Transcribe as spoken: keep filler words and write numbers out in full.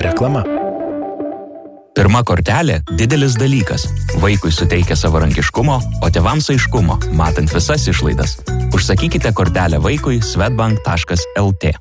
Reklama. Pirma kortelė – didelis dalykas. Vaikui suteikia savarankiškumo, o tėvams aiškumo, matant visas išlaidas. Užsakykite kortelę vaikui swedbank taškas lt.